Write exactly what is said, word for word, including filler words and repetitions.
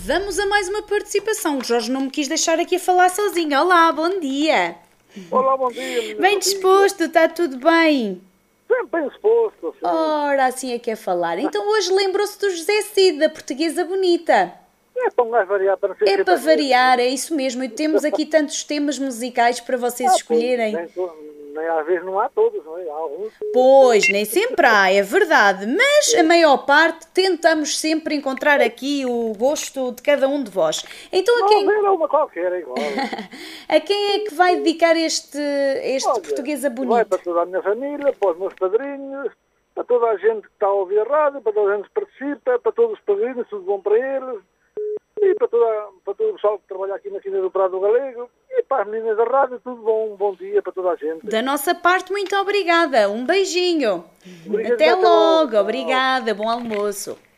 Vamos a mais uma participação. O Jorge não me quis deixar aqui a falar sozinho. Olá, bom dia. Olá, bom dia. Bem disposto, está tudo bem? Sempre bem disposto. Assim. Ora, assim é que é falar. Então hoje lembrou-se do José Cid, da Portuguesa Bonita. É para mais variar, para não ser É para variar, é isso mesmo. E temos aqui tantos temas musicais para vocês ah, escolherem. Nem, nem, às vezes não há todos, não é? Há alguns. Pois, nem sempre há, é verdade. Mas a maior parte tentamos sempre encontrar aqui o gosto de cada um de vós. Então a Não, quem, é uma qualquer, é igual. a quem é que vai dedicar este, este Olha, Portuguesa vai Bonita? para toda a minha família, para os meus padrinhos, para toda a gente que está a ouvir a rádio, para toda a gente que participa, para todos os padrinhos, tudo bom para eles. E para, toda, para todo o pessoal que trabalha aqui na Quinta do Prado Galego. E para as meninas da rádio, tudo bom. Um bom dia para toda a gente. Da nossa parte, muito obrigada. Um beijinho. Obrigado, Até até logo. logo. Obrigada. Bom almoço.